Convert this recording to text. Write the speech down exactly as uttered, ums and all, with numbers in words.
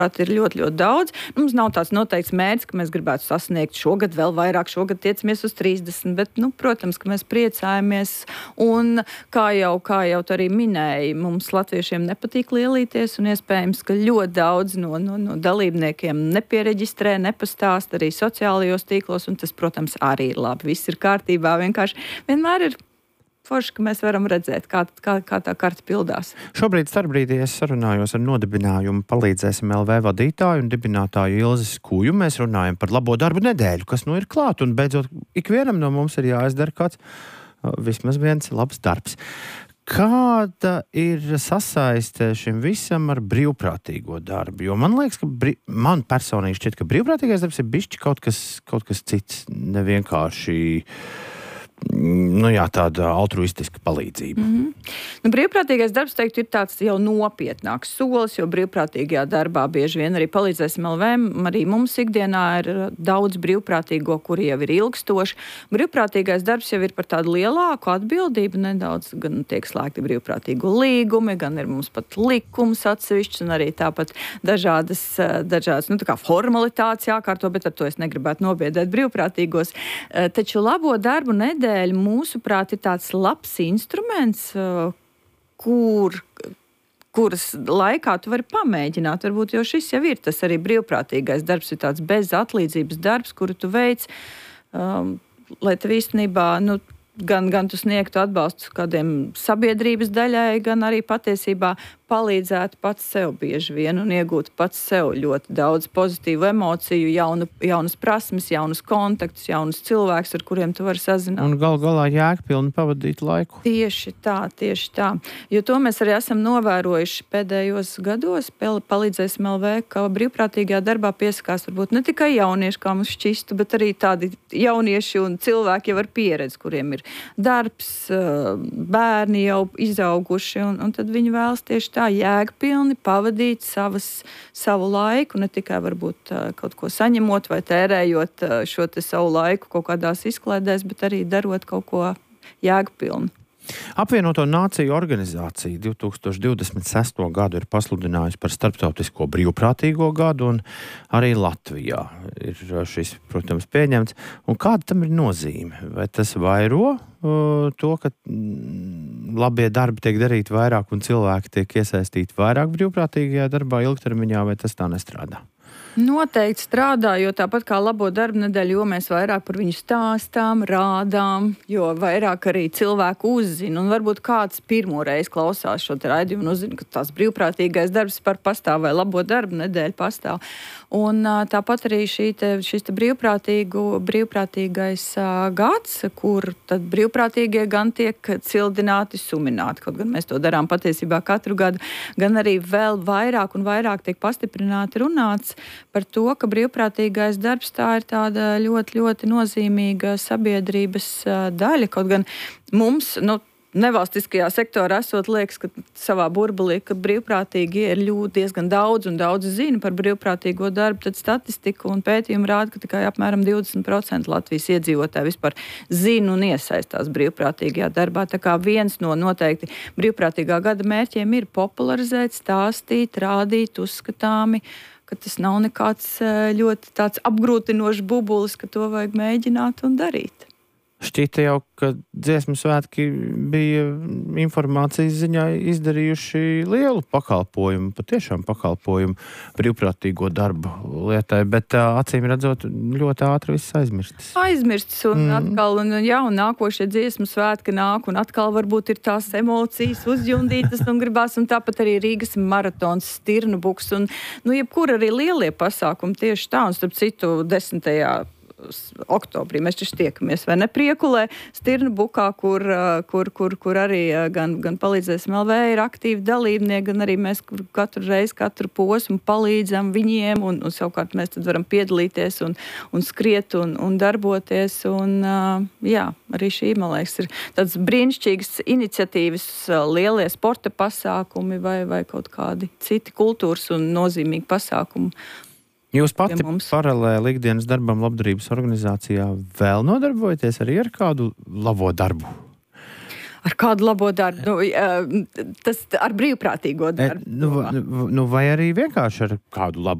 ir ļoti, ļoti daudz. Mums nav tāds noteikts mērķis, ka mēs gribētu sasniegt šogad vēl vairāk, šogad tiecamies uz trīsdesmit, bet, nu, protams, ka mēs priecājamies. Un, kā jau, kā jau tu arī minēji, mums latviešiem nepatīk lielīties, un iespējams, ka ļoti daudz no, no, no dalībniekiem nepiereģistrē, nepastāst arī sociālajos tīklos, un tas, protams, arī ir labi. Viss ir kārtībā, vienkārši vienmēr ir forši, ka mēs varam redzēt, kā, kā, kā tā karta pildās. Šobrīd starpbrīdī es sarunājos ar nodibinājumu Palīdzēsim L V vadītāju un dibinātāju Ilzi Skuju. Mēs runājam par labo darbu nedēļu, kas nu ir klāt, un beidzot ikvienam no mums ir jāizdara kāds vismaz viens labs darbs. Kāda ir sasaiste šim visam ar brīvprātīgo darbu? Jo man liekas, ka brī... man personīgi šķiet, ka brīvprātīgais darbs ir bišķi kaut kas, kaut kas cits, nevienkārši nu jā, tāda altruistiska palīdzība. Mm-hmm. Nu, brīvprātīgais darbs, teiktu, ir tāds jau nopietnāks solis, jo brīvprātīgajā darbā bieži vien arī Palīdzēsim L V, arī mums ikdienā ir daudz brīvprātīgo, kuri jau ir ilgstoši. Brīvprātīgais darbs jau ir par tādu lielāku atbildību nedaudz, gan tiek slēgti brīvprātīgo līgumi, gan ir mums pat likums atsevišķs, un arī tāpat dažādas, dažādas nu, tā kā formalitātes jākārto, bet ar to es negribētu nobiedēt brīvprātīgos. Taču labo darbu nedēļu mūsuprāt ir tāds labs instruments, kur, kuras laikā tu vari pamēģināt. Varbūt jau šis jau ir tas arī brīvprātīgais darbs, ir tāds bez atlīdzības darbs, kuru tu veic, um, lai tev īstenībā, nu, gan, gan tu sniegtu atbalstu kādiem sabiedrības daļai, gan arī patiesībā palīdzētu pats sev bieži vien un iegūt pats sev ļoti daudz pozitīvu emociju, jaunu, jaunas prasmes, jaunus kontaktus, jaunus cilvēkus, ar kuriem tu vari sazināt. Un gal galā jēgpilni pavadīt laiku. Tieši tā, tieši tā. Jo to mēs arī esam novērojuši pēdējos gados. Palīdzēsim L V, ka brīvprātīgajā darbā piesakās varbūt ne tikai jaunieši, kā mums šķistu, bet arī tādi jaunieši un cilvēki jau ar pieredzi, kuriem ir darbs, bērni jau izauguši, un, un tad viņi vēlas tieši tā jēgpilni pavadīt savas, savu laiku, ne tikai varbūt kaut ko saņemot vai tērējot šo te savu laiku kaut kādās izklaidēs, bet arī darot kaut ko jēgpilni. Apvienoto Nāciju organizācija divi tūkstoši divdesmit sesto gadu ir pasludinājusi par starptautisko brīvprātīgo gadu, un arī Latvijā ir šis, protams, pieņemts. Un kāda tam ir nozīme? Vai tas vairo uh, to, ka mm, labie darbi tiek darīti vairāk un cilvēki tiek iesaistīti vairāk brīvprātīgajā darbā ilgtermiņā, vai tas tā nestrādā? Noteikti strādā, jo tāpat kā labo darbu nedēļu, jo mēs vairāk par viņu stāstām, rādām, jo vairāk arī cilvēku uzzina. Un varbūt kāds pirmo reizi klausās šo te raidījumu un uzzina, ka tās brīvprātīgais darbs par pastāv vai labo darbu nedēļu pastāv. Un tāpat arī šī te, šis te brīvprātīgu, brīvprātīgais gads, kur tad brīvprātīgie gan tiek cildināti, sumināti, kaut gan mēs to darām patiesībā katru gadu, gan arī vēl vairāk un vairāk tiek pastiprināti runāts par to, ka brīvprātīgais darbs tā ir tāda ļoti, ļoti nozīmīga sabiedrības daļa, kaut gan mums, nu, nevalstiskajā sektorā esot liekas, ka savā burbulī, ka brīvprātīgi ir ļoti diezgan daudz un daudz zina par brīvprātīgo darbu, tad statistika un pētījumi rāda, ka tikai apmēram divdesmit procenti Latvijas iedzīvotāji vispār zina un iesaistās brīvprātīgajā darbā. Tā kā viens no noteikti brīvprātīgā gada mērķiem ir popularizēt, stāstīt, rādīt, uzskatāmi, ka tas nav nekāds ļoti tāds apgrūtinošs bubulis, ka to vajag mēģināt un darīt. Šķita jau, ka dziesmu svētki bija informācijas ziņā izdarījuši lielu pakalpojumu, patiešām pakalpojumu brīvprātīgo darbu lietai, bet acīm redzot ļoti ātri viss aizmirstas. Aizmirstas un mm. atkal, un, jā, un nākošie dziesmu svētki nāk, un atkal varbūt ir tās emocijas uzjundītas un gribās, un tāpat arī Rīgas maratons, Stirnubuks, un, nu, jebkur arī lielie pasākumi tieši tā, un starp citu desmitajā oktobrī mēs taču tiekamies, vai ne, Priekulē, Stirnbukā, kur, kur, kur, kur arī gan, gan Palīdzēsim L V ir aktīvi dalībnieki, gan arī mēs katru reizi, katru posmu palīdzam viņiem, un, un savukārt mēs tad varam piedalīties un, un skriet un, un darboties, un jā, arī šī, man liekas, ir tāds brīnišķīgas iniciatīvas, lielie sporta pasākumi vai, vai kaut kādi citi kultūras un nozīmīgi pasākumi. Jūs pati paralēli ikdienas darbam labdarības organizācijā vēl nodarbojaties arī ar kādu labo darbu? ar kādu labo darbu, nu, tas ar brīvprātīgo darbu. Nu, nu, vai arī vienkārši ar kādu labu